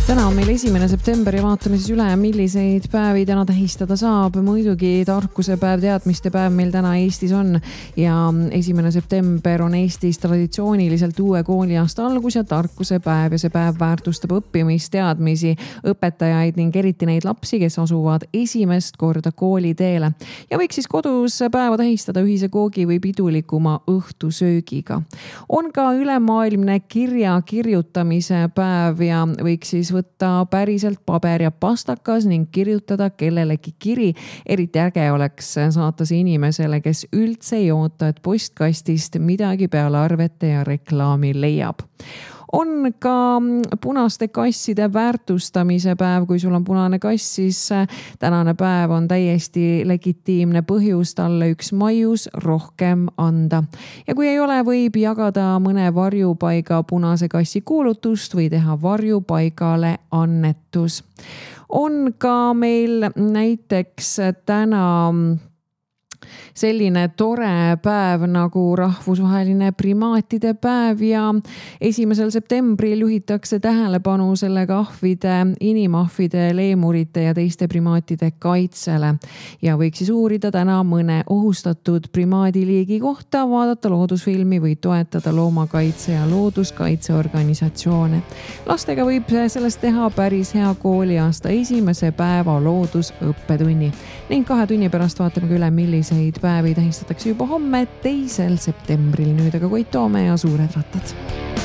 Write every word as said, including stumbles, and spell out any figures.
Täna on meil esimene september ja vaatame siis üle, milliseid päevi täna tähistada saab. Muidugi tarkuse päev, teadmiste päev meil täna Eestis on ja esimene september on Eestis traditsiooniliselt uue kooliaasta algus ja tarkuse päev ja see päev väärtustab õppimist, teadmisi, õpetajaid ning eriti neid lapsi, kes asuvad esimest korda kooliteele. Ja võiks siis kodus päeva tähistada ühise koogi või pidulikuma õhtusöögiga. On ka ülemaailmne kirja kirjutamise päev ja võiks siis võtta päriselt paber ja pastakas ning kirjutada kellelegi kiri. Eriti äge oleks saata see inimesele, kes üldse ei oota, et postkastist midagi peale arvete ja reklaami leiab. On ka punaste kasside väärtustamise päev. Kui sul on punane kass, siis tänane päev on täiesti legitiimne põhjus talle üks maius rohkem anda. Ja kui ei ole, võib jagada mõne varjupaiga punase kassi kuulutust või teha varjupaigale annetus. On ka meil näiteks täna selline tore päev nagu rahvusvaheline primaatide päev ja esimesel septembril juhitakse tähelepanu sellega ahvide, inimahvide, leemurite ja teiste primaatide kaitsele. Ja võiks siis uurida täna mõne ohustatud primaadiliigi kohta, vaadata loodusfilmi või toetada loomakaitse ja looduskaitseorganisatsioone. Lastega võib sellest teha päris hea kooliaasta esimese päeva loodusõppetunni. Ning kahe tunni pärast vaatame üle, milliseid päevi tähistatakse juba homme teisel septembril. Nüüd aga Koit Toome ja Suured rattad.